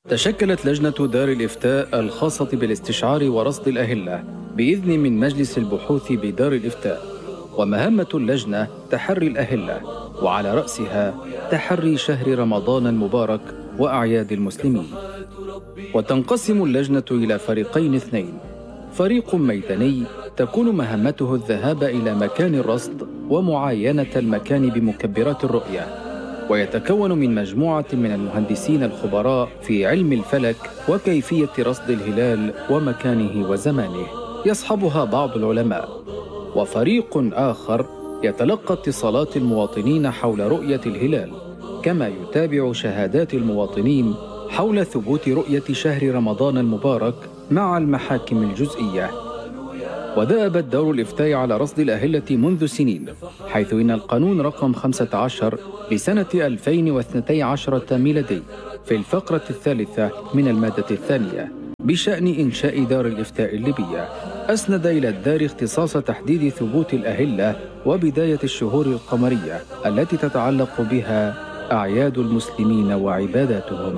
تشكلت لجنة دار الإفتاء الخاصة بالاستشعار ورصد الأهلة بإذن من مجلس البحوث بدار الإفتاء، ومهمة اللجنة تحري الأهلة، وعلى رأسها تحري شهر رمضان المبارك وأعياد المسلمين. وتنقسم اللجنة إلى فريقين اثنين: فريق ميداني تكون مهمته الذهاب إلى مكان الرصد ومعاينة المكان بمكبرات الرؤية، ويتكون من مجموعة من المهندسين الخبراء في علم الفلك وكيفية رصد الهلال ومكانه وزمانه، يصحبها بعض العلماء. وفريق آخر يتلقى اتصالات المواطنين حول رؤية الهلال، كما يتابع شهادات المواطنين حول ثبوت رؤية شهر رمضان المبارك مع المحاكم الجزئية. ودأبت دار الإفتاء على رصد الأهلة منذ سنين، حيث إن القانون رقم 15 لسنة 2012 ميلادي في الفقرة الثالثة من المادة الثانية بشأن إنشاء دار الإفتاء الليبية أسند إلى الدار اختصاص تحديد ثبوت الأهلة وبداية الشهور القمرية التي تتعلق بها أعياد المسلمين وعباداتهم.